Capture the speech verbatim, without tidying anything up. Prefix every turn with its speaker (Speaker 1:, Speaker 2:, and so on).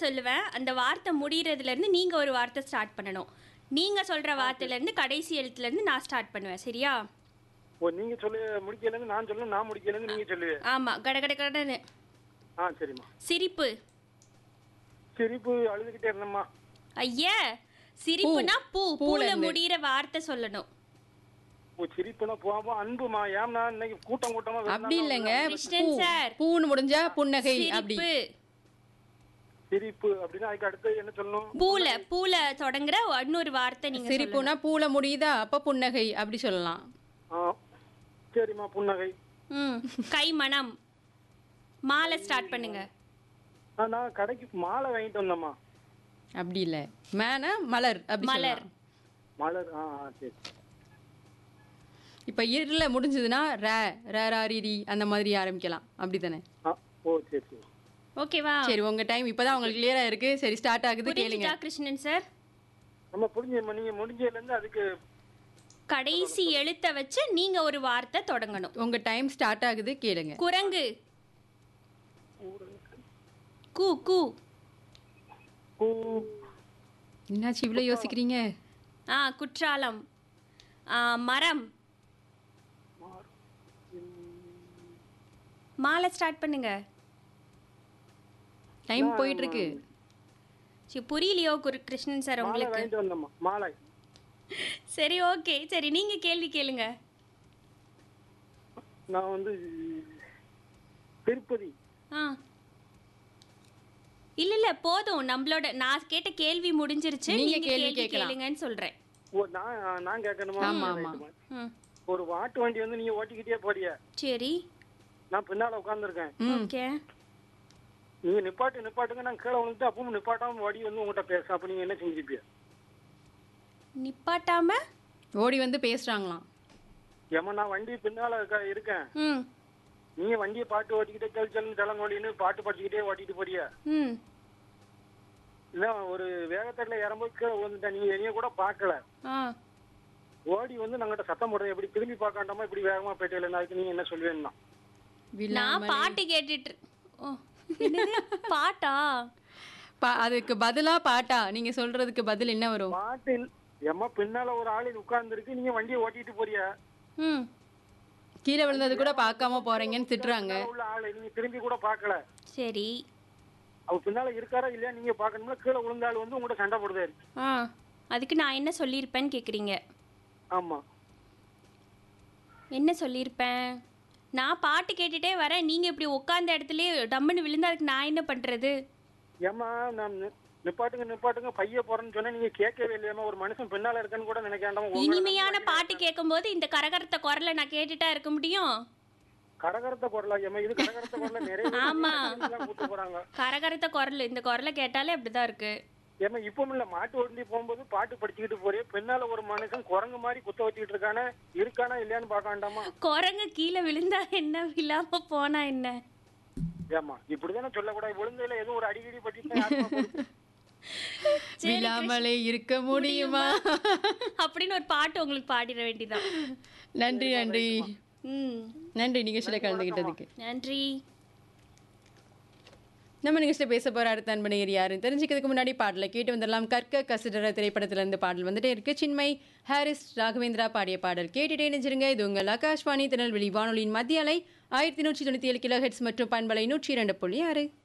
Speaker 1: சொல்லுவேன். அந்த வார்த்தை முடியறதுல இருந்து நீங்க ஒரு வார்த்தை ஸ்டார்ட் பண்ணணும். நீங்க சொல்ற வார்த்தையில இருந்து கடைசி எழுத்துல இருந்து நான் ஸ்டார்ட் பண்ணுவேன். சரியா?
Speaker 2: ஓ நீங்க சொல்லு முடிக்கல இருந்து நான் சொல்லணும், நான் முடிக்கல இருந்து நீங்க சொல்லுவே.
Speaker 1: ஆமா. கட கட கடன்னு.
Speaker 2: ஆ சரிம்மா.
Speaker 1: சிரிப்பு.
Speaker 2: சிரிப்பு அழுதுகிட்டே இருந்தம்மா.
Speaker 1: ஐயா, சிரிப்புனா பூ. பூல முடியிற வார்த்தை சொல்லணும்.
Speaker 2: ஓ சிரிப்புனா போவோம். அன்புமா. ஏம்னா இன்னைக்கு கூட்டம் கூட்டமா
Speaker 3: அப்படி இல்லைங்க.
Speaker 1: கிருஷ்ணன் சார்.
Speaker 3: பூன்னு முடிஞ்சா புன்னகை அப்படி.
Speaker 1: சிரிப்பு.
Speaker 2: சிரிப்பு அப்படின்னா அதுக்கு அடுத்து என்ன சொல்லணும்?
Speaker 1: பூல பூல தொடங்குற இன்னொரு வார்த்தை நீங்க
Speaker 3: சிரிப்புனா பூல முடியுதா அப்ப புன்னகை அப்படி சொல்லலாம்.
Speaker 2: ஆ சரிம்மா. புன்னகை.
Speaker 1: ம். கைமணம். மாலை ஸ்டார்ட் பண்ணுங்க.
Speaker 2: ஆ நான் கடைக்கு மாலை வாங்கிட்டு வந்தம்மா.
Speaker 3: அப்படி இல்ல. மேனா மலர் அப்படி
Speaker 1: மலர்.
Speaker 3: சொல்லலாம்.
Speaker 2: மலர். ஆ ஆ, சரி.
Speaker 3: இப்ப இருல முடிஞ்சதுன்னா ர ர ரா ரி ரி அந்த மாதிரி ஆரம்பிக்கலாம். அப்படிதானே?
Speaker 2: ஆ ஓ சரி சரி.
Speaker 1: ஓகேவா?
Speaker 3: சரி, உங்க டைம் இப்பதான் உங்களுக்கு கிளியரா இருக்கு. சரி, ஸ்டார்ட் ஆகுது, கேளுங்க.
Speaker 1: புரிஞ்சுதா கிருஷ்ணன் சார்?
Speaker 2: நம்ம புரிஞ்சு நீங்க முடிஞ்சதுல இருந்து அதுக்கு
Speaker 1: கடைசி எழுத்தை வச்சு நீங்க ஒரு வார்த்தை தொடங்கணும்.
Speaker 3: உங்க டைம் ஸ்டார்ட் ஆகுது, கேளுங்க.
Speaker 1: குரங்கு. கூ கூ.
Speaker 2: கூ.
Speaker 3: என்னாச்சு இவ்வளவு யோசிக்கிறீங்க?
Speaker 1: ஆ குற்றாலம். ஆ மரம். மாலை ஸ்டார்ட் பண்ணுங்க.
Speaker 3: டைம் போயிட்டு இருக்கு.
Speaker 1: சரி, புரியலையோ குரு- கிருஷ்ணன் சார்
Speaker 2: மாலை
Speaker 1: உங்களுக்கு?
Speaker 2: வாங்கிட்டு வந்தம்மா. மாலை.
Speaker 1: சரி, ஓகே. சரி, நீங்க கேள்வி கேளுங்க.
Speaker 2: நான் வந்து திருப்பதி.
Speaker 1: ஆ இல்ல இல்ல போதும். நம்மளோட நான் கேட்ட கேள்வி முடிஞ்சிருச்சு.
Speaker 3: நீங்க
Speaker 1: நீங்க
Speaker 3: கேள்வி
Speaker 1: கேள்வி
Speaker 3: கேட்கலாம்.
Speaker 1: கேளுங்கன்னு சொல்றேன்.
Speaker 2: ஓ நான் நான் கேட்கணுமா?
Speaker 3: ஆமா, ஆமா.
Speaker 1: ம்.
Speaker 2: ஒரு வாட்டு வண்டி வந்து நீங்க ஓட்டிக்கிட்டே போறிய,
Speaker 1: சரி,
Speaker 2: நான் பின்னால உட்கார்ந்துருக்கேன்.
Speaker 3: ம்.
Speaker 1: ஓகே.
Speaker 2: நீங்க நிப்பாட்டு நிப்பாட்டுங்க, நான் கீழே விழுந்து அப்பவும் நிப்பாட்டாம வடி வந்து உங்ககிட்ட பேச, அப்ப நீங்க என்ன செஞ்சுப்பிய?
Speaker 1: நிப்பாட்டாம
Speaker 3: ஓடி வந்து பேசுறாங்களாம்.
Speaker 2: ஏமா நான் வண்டி பின்னால இருக்க- இருக்கேன்,
Speaker 1: ம்
Speaker 2: நீங்க வண்டியை பாட்டு ஓட்டிக்கிட்டே செல் செல் தலங்கோலின்னு பாட்டு படிச்சுக்கிட்டே ஓட்டிட்டு போறிய.
Speaker 1: ம்
Speaker 2: இல்ல ஒரு வேகத்தட்டில இறம்போது கீழே விழுந்துட்டேன், நீங்க என்னைய கூட பார்க்கல.
Speaker 1: ஆ
Speaker 2: ஓடி வந்து நாங்கிட்ட சத்தம் போடுறேன், எப்படி திரும்பி பார்க்காண்டாமா இப்படி வேகமா போயிட்டு, அதுக்கு நீங்க என்ன சொல்லுவேன்னா?
Speaker 1: நான்
Speaker 3: விழாமலை.
Speaker 1: பாட்டு கேட்டுட்டு ஓ என்னது? பாட்டா?
Speaker 3: பா- அதுக்கு பதிலா பாட்டா? நீங்க சொல்றதுக்கு பதில் என்ன வரும்?
Speaker 2: பாட்டில் ஏமா பின்னால ஒரு ஆளு உட்கார்ந்து இருக்கு, நீங்க வண்டியை ஓட்டிட்டு போறிய,
Speaker 1: ம்
Speaker 3: கீழே விழுந்தது கூட பார்க்காம போறீங்கன்னு திட்டுறாங்க.
Speaker 2: பின்னால உள்ள ஆளு நீங்க திரும்பி கூட பார்க்கல.
Speaker 1: சரி.
Speaker 2: அவ பின்னால இருக்காரா இல்லையா நீங்க பாக்கணும்ல, கீழே விழுந்தாலும் வந்து உங்கள்கிட்ட சண்டை போடுதாரு.
Speaker 1: ஆ அதுக்கு நான் என்ன சொல்லியிருப்பேன்னு கேட்குறீங்க?
Speaker 2: ஆமா.
Speaker 1: என்ன சொல்லியிருப்பேன்? நான் பாட்டு கேட்டுட்டே வரேன், நீங்க இப்படி உட்கார்ந்த இடத்துலயே டம்முன்னு விழுந்தா அதுக்கு நான் என்ன பண்றது?
Speaker 2: ஏமா நான் நி- நிப்பாட்டுங்க நிப்பாட்டுங்க பைய போறேன்னு சொன்னா நீங்க கேட்கவே இல்லையாமா? ஒரு மனுஷன் பின்னால இருக்கன்னு கூட நினைக்காண்டாம
Speaker 1: இனிமையான பாட்டு கேட்கும்போது இந்த கரகரத்த குரலை நான் கேட்டுட்டா இருக்க முடியும்?
Speaker 2: கடகரத்த குரலா? ஏமா இது கடகரத்த குரல நிறைய பேர்
Speaker 1: ஆமா.
Speaker 2: எல்லாம் கூட்டு போறாங்க.
Speaker 1: கரகரத்த குரல், இந்த குரலை கேட்டாலே அப்படிதான் இருக்கு.
Speaker 2: ஏமா இப்பவும் இல்ல, மாட்டு வண்டி போகும்போது பாட்டு படிச்சுக்கிட்டு போறே, பின்னால ஒரு மனுஷன் குரங்கு மாதிரி குத்த வச்சுக்கிட்டு இருக்கானே, இருக்கானா இல்லையான்னு பாக்காண்டாமா?
Speaker 1: குரங்கு கீழே விழுந்தா என்ன, விழாம போனா என்ன?
Speaker 2: ஏமா இப்படிதானே சொல்லக்கூடாது, விழுந்ததுல ஏதோ ஒரு அடிக்கடி பற்றி
Speaker 1: சரி,
Speaker 3: விழாமலே இருக்க முடியுமா?
Speaker 1: அப்படின்னு ஒரு பாட்டு உங்களுக்கு பாடிட வேண்டியதான்.
Speaker 3: நன்றி, நன்றி,
Speaker 1: ம்
Speaker 3: நன்றி நிகழ்ச்சியில கலந்துகிட்டதுக்கு.
Speaker 1: நன்றி.
Speaker 3: நம்ம நிகழ்ச்சியில் பேச போற அடுத்த அன்பனையர் யாருன்னு தெரிஞ்சுக்கிறதுக்கு முன்னாடி பாடலை கேட்டு வந்துடலாம். கற்க கசிடர திரைப்படத்துல இருந்து பாடல் வந்துட்டே இருக்கு. சின்மய், ஹாரிஸ் ராகவேந்திரா பாடிய பாடல் கேட்டுட்டே நினைச்சிருங்க. இது உங்கள் ஆகாஷ்வாணி திருநெல்வேலி வானொலியின் மத்திய அலை ஆயிரத்தி நூற்றி தொண்ணூத்தி ஏழு கிலோ ஹெட்ஸ் மற்றும் பண்பலை நூற்றி இரண்டு புள்ளி ஆறு.